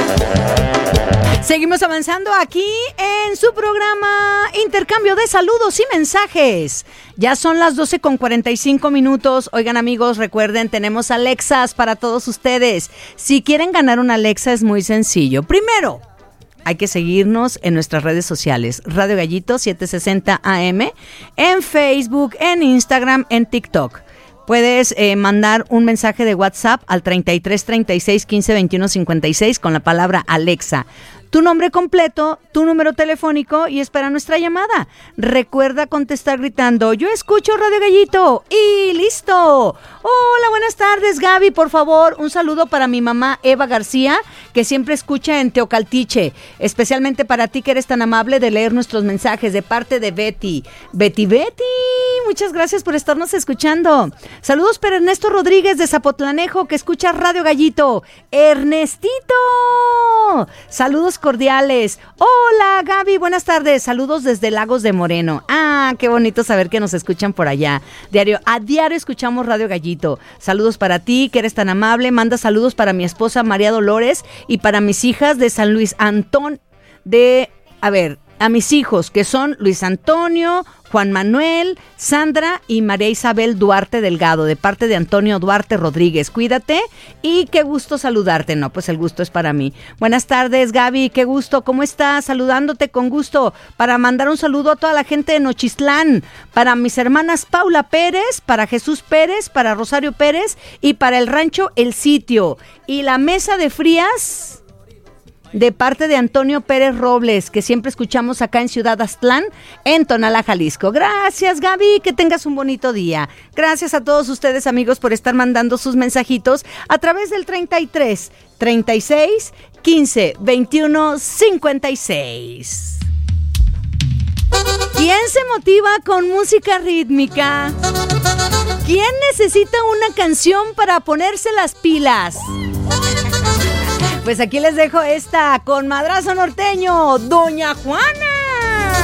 Seguimos avanzando aquí en su programa Intercambio de Saludos y Mensajes. Ya son las 12:45. Oigan, amigos, recuerden, tenemos Alexas para todos ustedes. Si quieren ganar una Alexa es muy sencillo. Primero, hay que seguirnos en nuestras redes sociales. Radio Gallito 760 AM, en Facebook, en Instagram, en TikTok. Puedes mandar un mensaje de WhatsApp al 33 36 15 21 56 con la palabra Alexa. Tu nombre completo, tu número telefónico y espera nuestra llamada. Recuerda contestar gritando, yo escucho Radio Gallito y listo. Hola, buenas tardes, Gaby, por favor, un saludo para mi mamá Eva García, que siempre escucha en Teocaltiche, especialmente para ti que eres tan amable de leer nuestros mensajes de parte de Betty. Betty, muchas gracias por estarnos escuchando. Saludos para Ernesto Rodríguez de Zapotlanejo, que escucha Radio Gallito. Ernestito, saludos cordiales. Hola, Gaby, buenas tardes. Saludos desde Lagos de Moreno. Ah, qué bonito saber que nos escuchan por allá. A diario escuchamos Radio Gallito. Saludos para ti, que eres tan amable. Manda saludos para mi esposa María Dolores y para mis hijas de San Luis Antón a mis hijos, que son Luis Antonio, Juan Manuel, Sandra y María Isabel Duarte Delgado, de parte de Antonio Duarte Rodríguez. Cuídate y qué gusto saludarte. No, pues el gusto es para mí. Buenas tardes, Gaby, qué gusto. ¿Cómo estás? Saludándote con gusto para mandar un saludo a toda la gente de Nochistlán, para mis hermanas Paula Pérez, para Jesús Pérez, para Rosario Pérez y para el rancho El Sitio. Y la mesa de frías de parte de Antonio Pérez Robles, que siempre escuchamos acá en Ciudad Aztlán, en Tonalá, Jalisco. Gracias, Gaby, que tengas un bonito día. Gracias a todos ustedes, amigos, por estar mandando sus mensajitos a través del 33 36 15 21 56. ¿Quién se motiva con música rítmica? ¿Quién necesita una canción para ponerse las pilas? Pues aquí les dejo esta con madrazo norteño, Doña Juana.